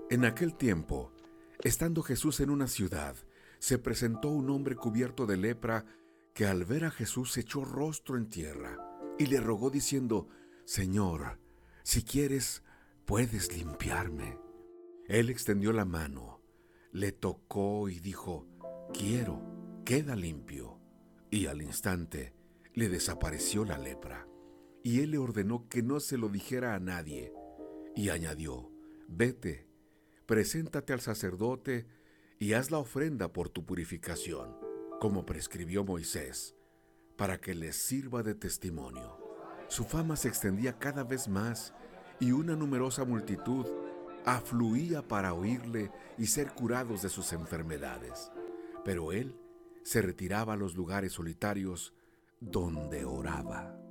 En aquel tiempo, estando Jesús en una ciudad, se presentó un hombre cubierto de lepra que al ver a Jesús se echó rostro en tierra y le rogó diciendo: Señor, si quieres, puedes limpiarme. Él extendió la mano, le tocó y dijo: Quiero, queda limpio. Y al instante le desapareció la lepra. Y él le ordenó que no se lo dijera a nadie. Y añadió: Vete, preséntate al sacerdote y haz la ofrenda por tu purificación, como prescribió Moisés, para que les sirva de testimonio. Su fama se extendía cada vez más y una numerosa multitud afluía para oírle y ser curados de sus enfermedades. Pero él se retiraba a los lugares solitarios donde oraba.